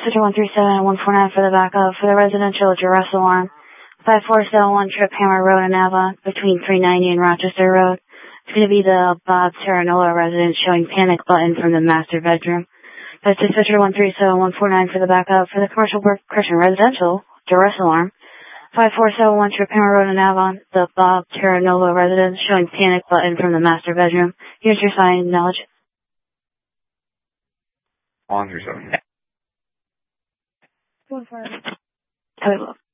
Citrus 137 and 149 for the backup. For the residential, it's arrest alarm. 5471 Trip Hammer Road in Avon, between 390 and Rochester Road. It's going to be the Bob Terranola residence showing panic button from the master bedroom. That's the Citrus 137 149 for the backup. For the commercial Christian residential, it's arrest alarm. 5471 Trip Hammer Road in Avon, the Bob Terranola residence showing panic button from the master bedroom. Here's your sign, knowledge. On through 7. Code